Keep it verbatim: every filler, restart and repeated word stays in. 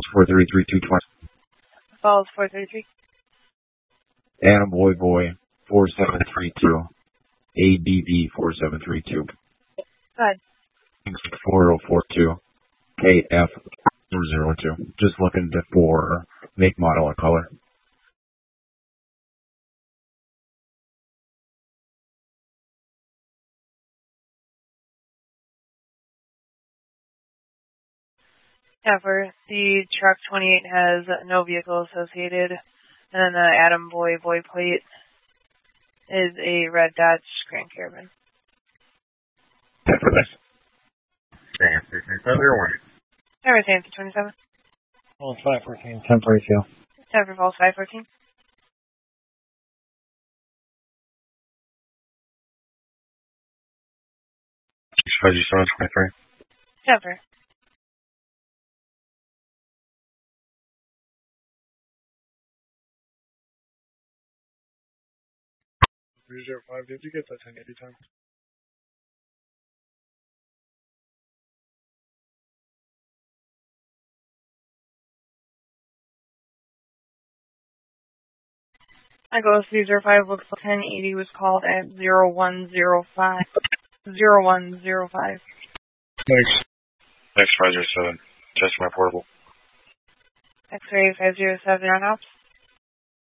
four three three two twenty. Falls four three three. Adam Boy Boy four seven three two. A B B four seven three two. Go ahead. four zero four two. K F zero zero two. Just looking for make, model, and color. Yeah, for the truck twenty-eight has no vehicle associated, and then the Adam Boy Boy plate is a red Dodge Grand Caravan. Yeah, for this. Never say for twenty-seven. Falls five fourteen, ten forty-two. Time for Falls five fourteen. Fuzzy seven twenty-three. Never. three zero five, did you get that ten eighty time? I go three zero five, looks like ten eighty was called at zero one zero five. zero one zero five. Thanks. Thanks, five zero seven. Test my portable. X-ray five zero seven on ops.